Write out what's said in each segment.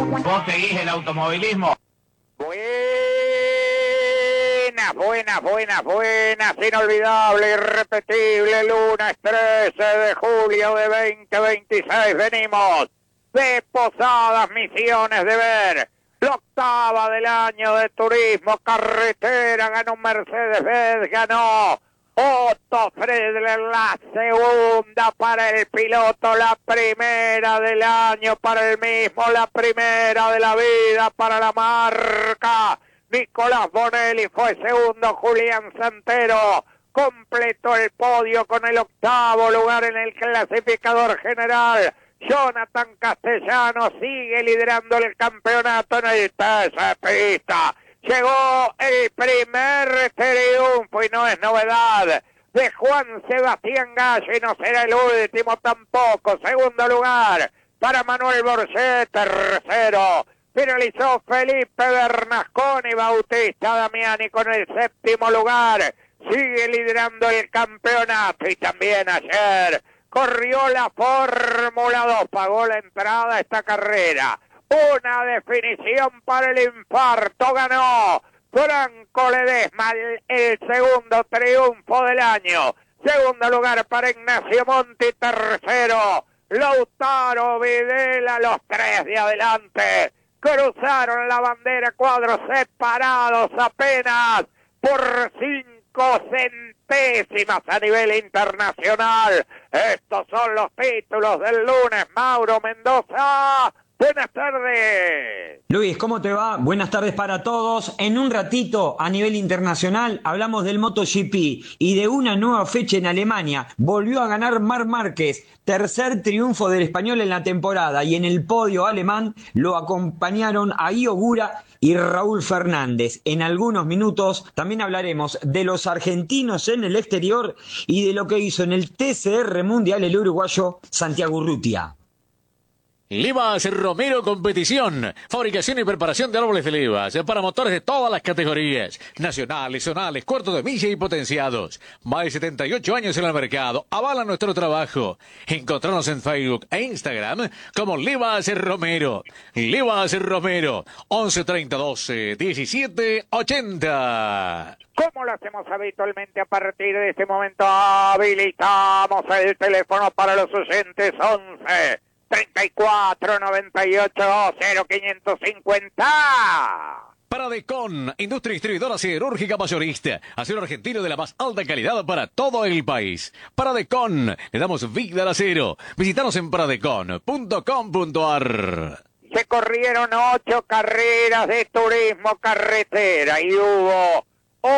¿Vos seguís el automovilismo? Buenas, inolvidable, irrepetible, lunes 13 de julio de 2026, venimos de Posadas Misiones de ver la octava del año de turismo carretera, ganó Mercedes-Benz, ganó Otto Friedler, la segunda para el piloto, la primera del año para el mismo, la primera de la vida para la marca. Nicolás Bonelli fue segundo, Julián Santero completó el podio con el octavo lugar en el clasificador general. Jonathan Castellano sigue liderando el campeonato en el pista. Llegó el primer triunfo y no es novedad de Juan Sebastián Gallo y no será el último tampoco. Segundo lugar para Manuel Borget, tercero finalizó Felipe Bernasconi, Bautista Damiani con el séptimo lugar. Sigue liderando el campeonato y también ayer corrió la Fórmula 2, pagó la entrada a esta carrera. Una definición para el infarto, ganó Franco Ledesma, el segundo triunfo del año. Segundo lugar para Ignacio Monti, tercero Lautaro Videla, los tres de adelante. Cruzaron la bandera, cuadros separados apenas por 5 centésimas a nivel internacional. Estos son los títulos del lunes. Mauro Mendoza, buenas tardes. Luis, ¿cómo te va? Buenas tardes para todos. En un ratito, a nivel internacional, hablamos del MotoGP y de una nueva fecha en Alemania. Volvió a ganar Marc Márquez, tercer triunfo del español en la temporada, y en el podio alemán lo acompañaron Ai Ogura y Raúl Fernández. En algunos minutos también hablaremos de los argentinos en el exterior y de lo que hizo en el TCR Mundial el uruguayo Santiago Urrutia. Livas Romero Competición, fabricación y preparación de árboles de levas para motores de todas las categorías, nacionales, zonales, cuartos de milla y potenciados. Más de 78 años en el mercado, avalan nuestro trabajo. Encontrarnos en Facebook e Instagram como Livas Romero. Livas Romero, 11 30 12 17 80. Como lo hacemos habitualmente, a partir de este momento habilitamos el teléfono para los oyentes. 11 34 98 0550. Paradecon, industria distribuidora siderúrgica mayorista. Acero argentino de la más alta calidad para todo el país. Paradecon, le damos vida al acero. Visítanos en paradecon.com.ar. Se corrieron 8 carreras de turismo carretera y hubo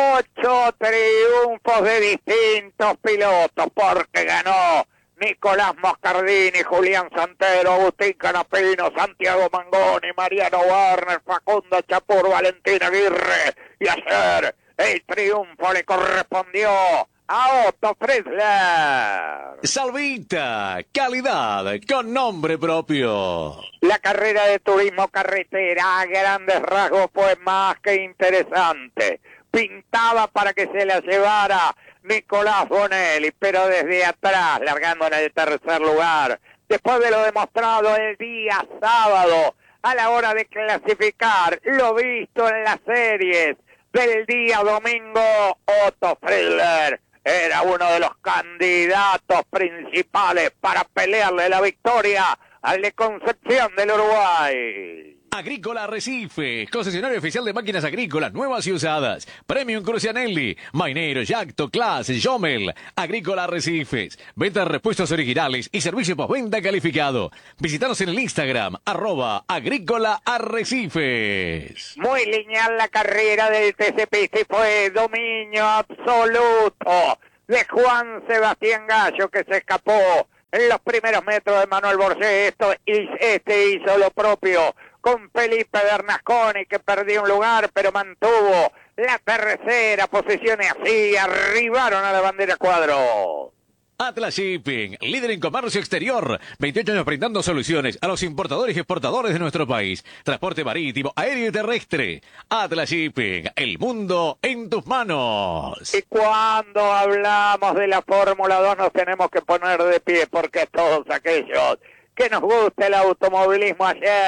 8 triunfos de distintos pilotos, porque ganó Nicolás Moscardini, Julián Santero, Agustín Canapino, Santiago Mangoni, Mariano Warner, Facundo Chapur, Valentín Aguirre. Y ayer el triunfo le correspondió a Otto Friedler. Salvita, calidad con nombre propio. La carrera de turismo carretera a grandes rasgos fue más que interesante. Pintaba para que se la llevara Nicolás Bonelli, pero desde atrás, largando en el tercer lugar. Después de lo demostrado el día sábado, a la hora de clasificar, lo visto en las series del día domingo, Otto Friedler era uno de los candidatos principales para pelearle la victoria al de Concepción del Uruguay. Agrícola Arrecife, concesionario oficial de máquinas agrícolas nuevas y usadas. Premium Crucianelli, Mainero, Yacto, Class, Jomel. Agrícola Arrecifes, venta de repuestos originales y servicio postventa calificado. Visítanos en el Instagram, @Agrícola Arrecifes. Muy lineal la carrera del TCP y fue dominio absoluto de Juan Sebastián Gallo, que se escapó en los primeros metros de Manuel Borges. Este hizo lo propio con Felipe Bernasconi, que perdió un lugar, pero mantuvo la tercera posición y así arribaron a la bandera cuadro. Atlas Shipping, líder en comercio exterior. 28 años brindando soluciones a los importadores y exportadores de nuestro país. Transporte marítimo, aéreo y terrestre. Atlas Shipping, el mundo en tus manos. Y cuando hablamos de la Fórmula 2 nos tenemos que poner de pie, porque todos aquellos que nos gusta el automovilismo ayer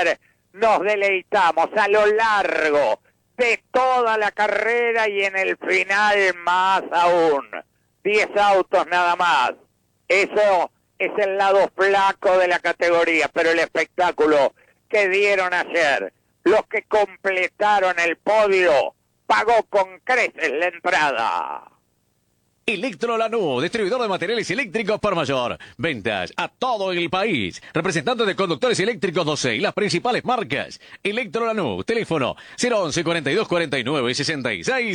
nos deleitamos a lo largo de toda la carrera y en el final más aún. 10 autos nada más. Eso es el lado flaco de la categoría, pero el espectáculo que dieron ayer, los que completaron el podio, pagó con creces la entrada. Electro Lanús, distribuidor de materiales eléctricos por mayor. Ventas a todo el país. Representante de conductores eléctricos 12 y las principales marcas. Electro Lanús, teléfono 011 42 49 66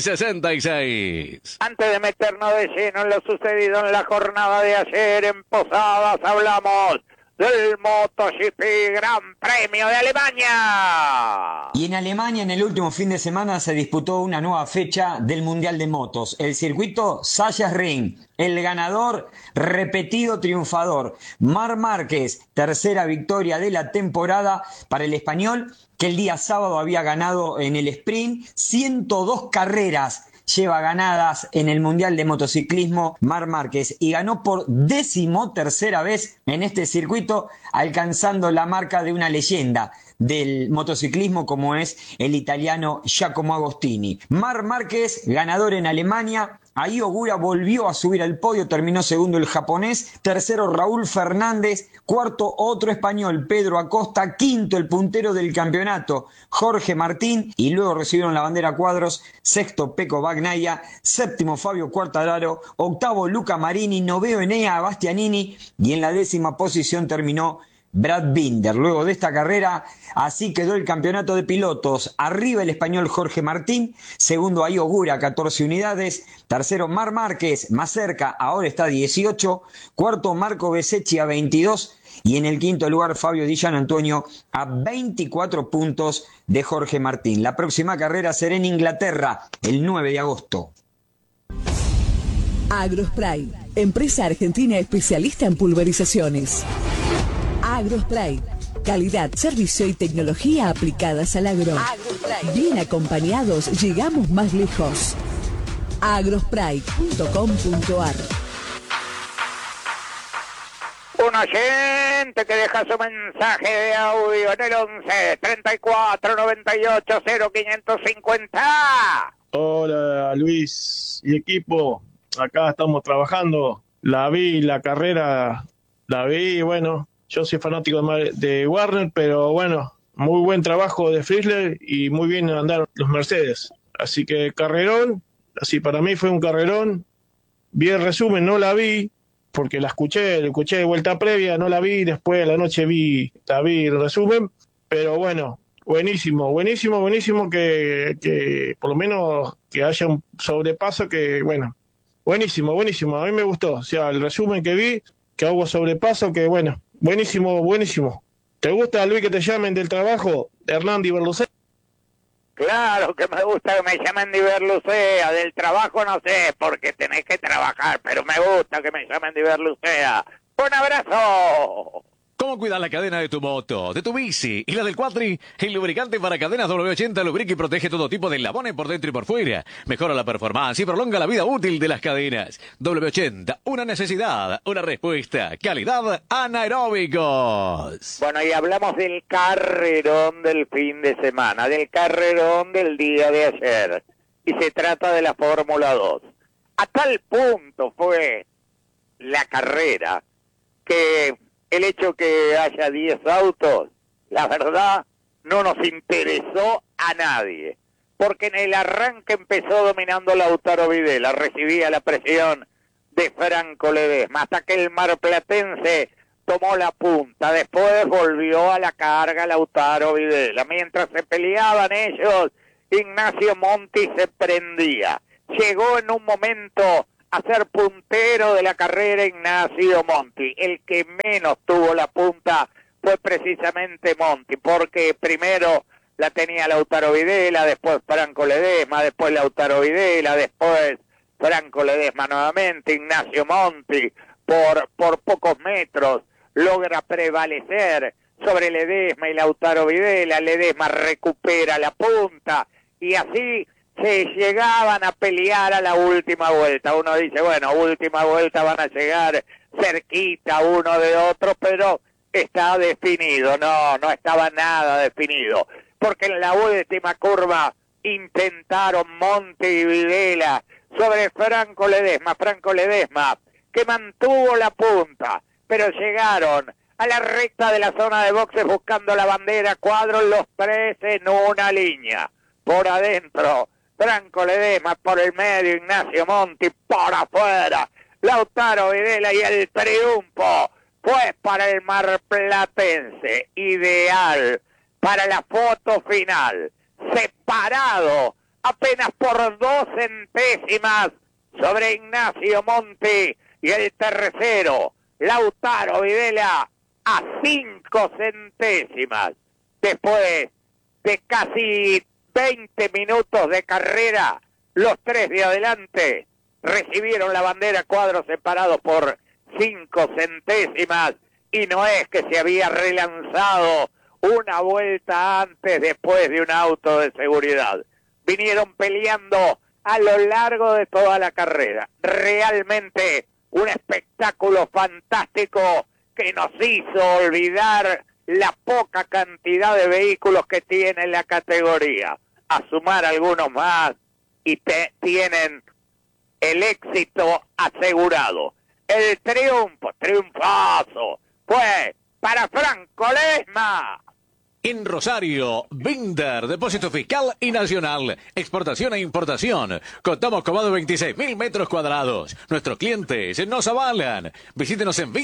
66. Antes de meternos de lleno en lo sucedido en la jornada de ayer en Posadas, hablamos del MotoGP Gran Premio de Alemania. Y en Alemania, en el último fin de semana, se disputó una nueva fecha del Mundial de Motos. El circuito Sachsenring, el ganador, repetido triunfador. Marc Márquez, tercera victoria de la temporada para el español, que el día sábado había ganado en el sprint 102 carreras. Lleva ganadas en el Mundial de Motociclismo Marc Márquez y ganó por 13ª vez en este circuito, alcanzando la marca de una leyenda del motociclismo como es el italiano Giacomo Agostini. Marc Márquez, ganador en Alemania. Ahí Ogura volvió a subir al podio, terminó segundo el japonés, tercero Raúl Fernández, cuarto otro español, Pedro Acosta, quinto el puntero del campeonato, Jorge Martín, y luego recibieron la bandera cuadros, sexto Pecco Bagnaia, séptimo Fabio Quartararo, octavo Luca Marini, noveno Enea Bastianini y en la 10ª posición terminó Brad Binder. Luego de esta carrera, así quedó el campeonato de pilotos. Arriba el español Jorge Martín, segundo ahí Ogura, 14 unidades, tercero Marc Márquez, más cerca, ahora está 18, cuarto Marco Bezzecchi a 22 y en el quinto lugar Fabio Di Gianantonio a 24 puntos de Jorge Martín. La próxima carrera será en Inglaterra el 9 de agosto. Agrospray, empresa argentina especialista en pulverizaciones. Agrospray, calidad, servicio y tecnología aplicadas al agro. Bien acompañados, llegamos más lejos. agrospray.com.ar. Un oyente que deja su mensaje de audio en el 11 34 98 0550. Hola Luis y equipo, acá estamos trabajando. La vi, la carrera, la vi, bueno, yo soy fanático de Warner, pero bueno, muy buen trabajo de Frizzler y muy bien andaron los Mercedes. Así que carrerón, así para mí fue un carrerón. Vi el resumen, no la vi, porque la escuché de vuelta previa, no la vi, después de la noche la vi el resumen, pero bueno, buenísimo que por lo menos que haya un sobrepaso que, bueno, buenísimo, a mí me gustó, o sea, el resumen que vi, que hubo sobrepaso, que bueno, buenísimo. ¿Te gusta, Luis, que te llamen del trabajo, Hernán Di Berlucea? Claro que me gusta que me llamen Di Berlucea. Del trabajo no sé, porque tenés que trabajar, pero me gusta que me llamen Di Berlucea. ¡Un abrazo! ¿Cómo cuidar la cadena de tu moto, de tu bici y la del cuatri? El lubricante para cadenas W80 lubrica y protege todo tipo de eslabones por dentro y por fuera. Mejora la performance y prolonga la vida útil de las cadenas. W80, una necesidad, una respuesta. Calidad anaeróbicos. Bueno, y hablamos del carrerón del fin de semana, del carrerón del día de ayer. Y se trata de la Fórmula 2. A tal punto fue la carrera que el hecho que haya 10 autos, la verdad, no nos interesó a nadie. Porque en el arranque empezó dominando Lautaro Videla, recibía la presión de Franco Ledesma, hasta que el marplatense tomó la punta. Después volvió a la carga Lautaro Videla. Mientras se peleaban ellos, Ignacio Monti se prendía. Llegó en un momento a ser puntero de la carrera Ignacio Monti. El que menos tuvo la punta fue precisamente Monti, porque primero la tenía Lautaro Videla, después Franco Ledesma, después Lautaro Videla, después Franco Ledesma nuevamente. Ignacio Monti por pocos metros logra prevalecer sobre Ledesma y Lautaro Videla. Ledesma recupera la punta y así se llegaban a pelear a la última vuelta. Uno dice, bueno, última vuelta van a llegar cerquita uno de otro, pero está definido. No estaba nada definido. Porque en la última curva intentaron Monti y Videla sobre Franco Ledesma, que mantuvo la punta, pero llegaron a la recta de la zona de boxes buscando la bandera, cuadros los tres en una línea. Por adentro, Franco Ledesma, por el medio, Ignacio Monti, por afuera, Lautaro Videla, y el triunfo fue para el marplatense, ideal para la foto final, separado apenas por 2 centésimas sobre Ignacio Monti, y el tercero, Lautaro Videla, a 5 centésimas. Después de casi 20 minutos de carrera, los tres de adelante recibieron la bandera, cuadros separados por 5 centésimas, y no es que se había relanzado una vuelta antes después de un auto de seguridad. Vinieron peleando a lo largo de toda la carrera. Realmente un espectáculo fantástico que nos hizo olvidar la poca cantidad de vehículos que tiene la categoría. A sumar algunos más y tienen el éxito asegurado. El triunfazo fue para Franco Ledesma. En Rosario, Binder, depósito fiscal y nacional, exportación e importación. Contamos con más de 26.000 metros cuadrados. Nuestros clientes nos avalan. Visítenos en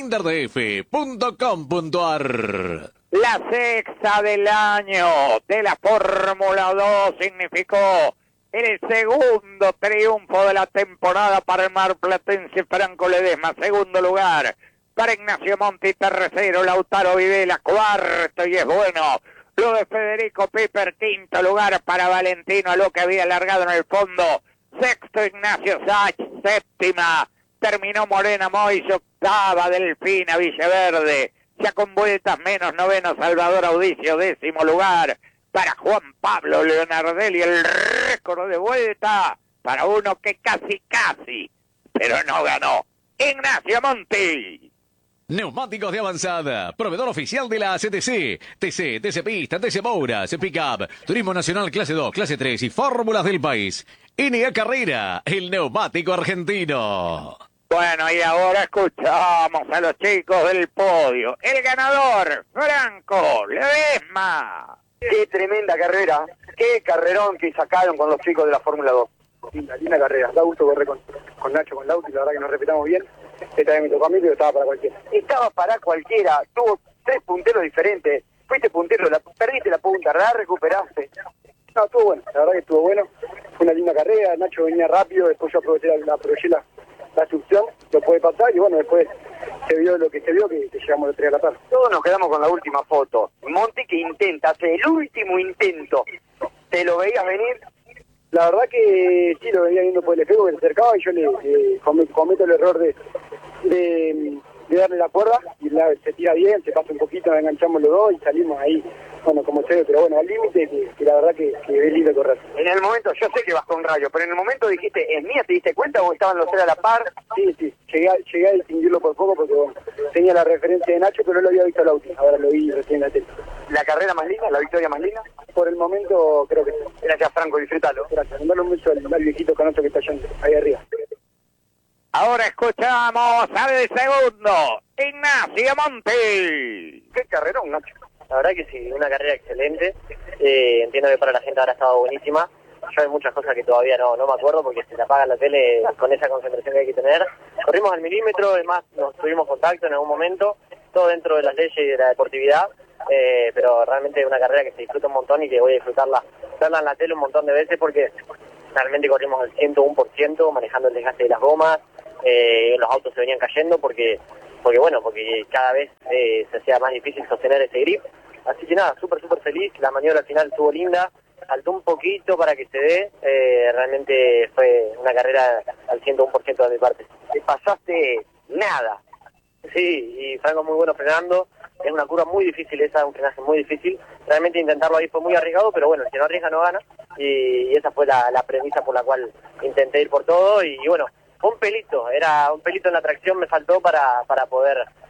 binderdf.com.ar. La sexta del año de la Fórmula 2 significó el segundo triunfo de la temporada para el marplatense Franco Ledesma. Segundo lugar para Ignacio Monti, tercero Lautaro Videla, cuarto, y es bueno lo de Federico Piper, quinto lugar para Valentino, lo que había largado en el fondo, sexto Ignacio Sach, séptima terminó Morena Mois, octava Delfina Villaverde, ya con vueltas menos, noveno Salvador Audicio, décimo lugar para Juan Pablo Leonardelli, el récord de vuelta para uno que casi, pero no ganó, Ignacio Monti. Neumáticos de avanzada, proveedor oficial de la CTC, TC Pista, TC Mouras, Pickup, Turismo Nacional Clase 2, Clase 3 y Fórmulas del país. NA Carrera, el neumático argentino. Bueno, y ahora escuchamos a los chicos del podio. El ganador, Franco Ledesma. Qué tremenda carrera, qué carrerón que sacaron con los chicos de la Fórmula 2. Linda carrera, da gusto correr con Nacho, con Lauti, la verdad que nos respetamos bien. Esta vez me tocó a mí, pero estaba para cualquiera. Estaba para cualquiera, tuvo 3 punteros diferentes, fuiste puntero, perdiste la punta, la recuperaste. No, estuvo bueno, la verdad que estuvo bueno. Fue una linda carrera, Nacho venía rápido, después yo aproveché la succión, lo puede pasar, y bueno, después se vio lo que se vio, que llegamos los 3 a la tarde. Todos nos quedamos con la última foto. Monti que intenta, hace el último intento. ¿Te lo veías venir? La verdad que sí, lo venía viendo por el espejo que se acercaba, y yo le cometo el error de darle la cuerda, y se tira bien, se pasa un poquito, nos enganchamos los dos y salimos ahí, bueno, como se ve, pero bueno, al límite, que la verdad que es lindo correr. En el momento, yo sé que vas con rayo, pero en el momento dijiste, ¿es mía? ¿Te diste cuenta o estaban los 3 a la par? Sí, llegué a distinguirlo por poco porque bueno, tenía la referencia de Nacho, pero no lo había visto a Lauti, ahora lo vi recién en la tele. ¿La carrera más linda, la victoria más linda? Por el momento creo que sí. Gracias, Franco, disfrútalo. Gracias, mandale un beso al viejito canoso que está allá ahí arriba. Ahora escuchamos al segundo, Ignacio Monti. Qué carrerón, Nacho. La verdad que sí, una carrera excelente. Entiendo que para la gente ahora estaba buenísima. Yo hay muchas cosas que todavía no me acuerdo porque se te apaga la tele con esa concentración que hay que tener. Corrimos al milímetro, además nos tuvimos contacto en algún momento, todo dentro de las leyes y de la deportividad. Pero realmente una carrera que se disfruta un montón y que voy a verla en la tele un montón de veces porque realmente corrimos al 101%, manejando el desgaste de las gomas, los autos se venían cayendo porque cada vez se hacía más difícil sostener ese grip. Así que nada, súper feliz, la maniobra al final estuvo linda, faltó un poquito para que se dé, realmente fue una carrera al 101% de mi parte. Te pasaste nada. Sí, y Franco muy bueno frenando, es una curva muy difícil esa, un frenaje muy difícil, realmente intentarlo ahí fue muy arriesgado, pero bueno, el que no arriesga no gana, y esa fue la premisa por la cual intenté ir por todo, y bueno, era un pelito en la tracción me faltó para poder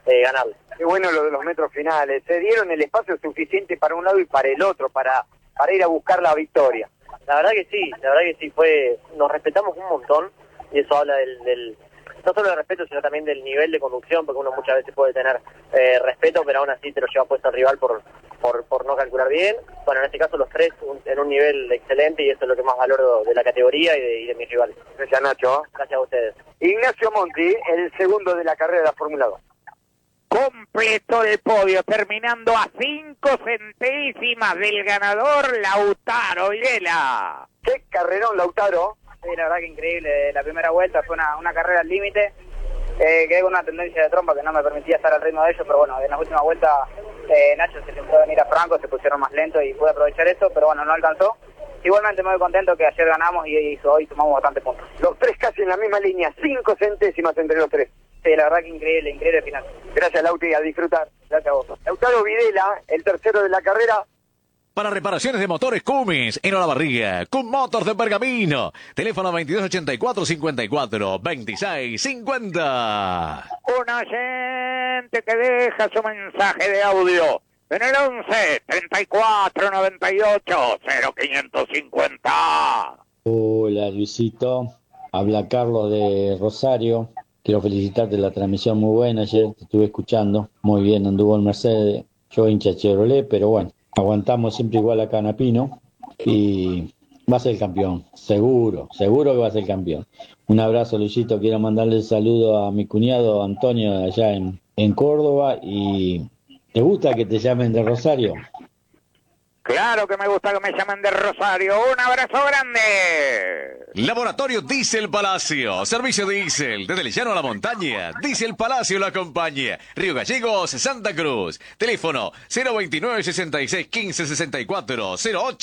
ganarle. Qué bueno lo de los metros finales, se dieron el espacio suficiente para un lado y para el otro, para ir a buscar la victoria. La verdad que sí, nos respetamos un montón y eso habla del no solo del respeto, sino también del nivel de conducción, porque uno muchas veces puede tener respeto, pero aún así te lo lleva puesto al rival por no calcular bien. Bueno, en este caso los tres en un nivel excelente y eso es lo que más valoro de la categoría y de mis rivales. Gracias, Nacho. Gracias a ustedes. Ignacio Monti, el segundo de la carrera de la Fórmula 2. Completó el podio, terminando a 5 centésimas del ganador, Lautaro Videla. Qué carrerón, Lautaro. Sí, la verdad que increíble. La primera vuelta fue una carrera al límite. Quedé con una tendencia de trompa que no me permitía estar al ritmo de ellos, pero bueno, en la última vuelta Nacho se le pudo venir a Franco, se pusieron más lento y pude aprovechar eso, pero bueno, no alcanzó. Igualmente me voy contento que ayer ganamos y hoy sumamos bastantes puntos. Los tres casi en la misma línea, 5 centésimas entre los tres. Sí, la verdad que increíble final. Gracias, Lauti, a disfrutar. Gracias a vos. Lautaro Videla, el tercero de la carrera. Para reparaciones de motores Cummins en Olavarría, Cum Motors de Pergamino. Teléfono 2284-54-2650. Un oyente que deja su mensaje de audio en el 11-3498-0550. Hola Luisito, habla Carlos de Rosario. Quiero felicitarte, la transmisión muy buena, ayer te estuve escuchando, muy bien, anduvo el Mercedes, yo hincha Chevrolet, pero bueno, aguantamos siempre igual acá en Apino y va a ser el campeón, seguro que va a ser campeón. Un abrazo Luisito, quiero mandarle el saludo a mi cuñado Antonio allá en Córdoba. Y ¿te gusta que te llamen de Rosario? Claro que me gusta que me llamen de Rosario. Un abrazo grande. Laboratorio Diesel Palacio. Servicio diésel. Desde el llano a la montaña. Diesel Palacio lo acompaña. Río Gallegos, Santa Cruz. Teléfono 029-66-15-64.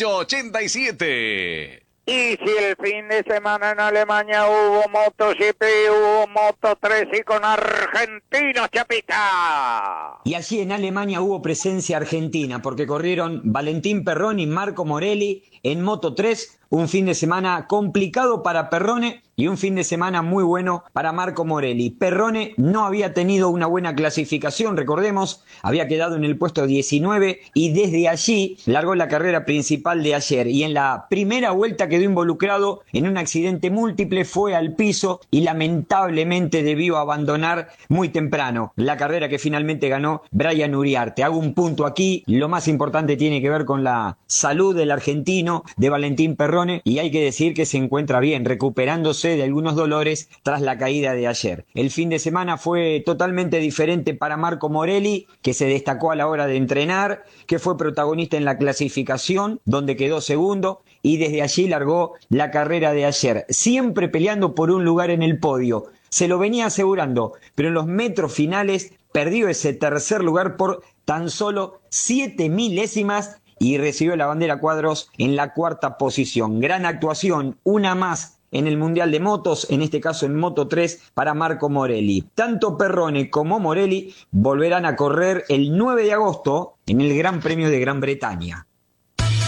08-87. Y si el fin de semana en Alemania hubo MotoGP, hubo Moto3 y con argentinos, Chapita. Y allí en Alemania hubo presencia argentina, porque corrieron Valentín Perrone y Marco Morelli en Moto3. Un fin de semana complicado para Perrone y un fin de semana muy bueno para Marco Morelli. Perrone no había tenido una buena clasificación, recordemos, había quedado en el puesto 19 y desde allí largó la carrera principal de ayer. Y en la primera vuelta quedó involucrado en un accidente múltiple, fue al piso y lamentablemente debió abandonar muy temprano la carrera que finalmente ganó Brian Uriarte. Hago un punto aquí, lo más importante tiene que ver con la salud del argentino, de Valentín Perrone, y hay que decir que se encuentra bien, recuperándose de algunos dolores tras la caída de ayer. El fin de semana fue totalmente diferente para Marco Morelli, que se destacó a la hora de entrenar, que fue protagonista en la clasificación, donde quedó segundo, y desde allí largó la carrera de ayer, siempre peleando por un lugar en el podio. Se lo venía asegurando, pero en los metros finales perdió ese tercer lugar por tan solo 7 milésimas y recibió la bandera cuadros en la cuarta posición. Gran actuación, una más en el Mundial de Motos, en este caso en Moto3 para Marco Morelli. Tanto Perrone como Morelli volverán a correr el 9 de agosto en el Gran Premio de Gran Bretaña.